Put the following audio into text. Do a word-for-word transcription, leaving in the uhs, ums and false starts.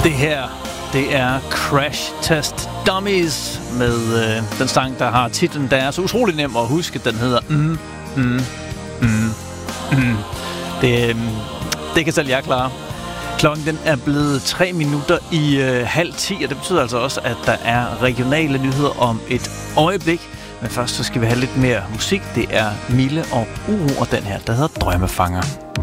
Det her, det er Crash Test Dummies med øh, den sang, der har titlen, der er så utrolig nem at huske. Den hedder mm, mm, mm, mm. Det, øh, det kan selv jeg klare. Klokken den er blevet tre minutter i øh, halv ti, og det betyder altså også, at der er regionale nyheder om et øjeblik. Men først så skal vi have lidt mere musik. Det er Mille og Uro og den her, der hedder Drømmefanger.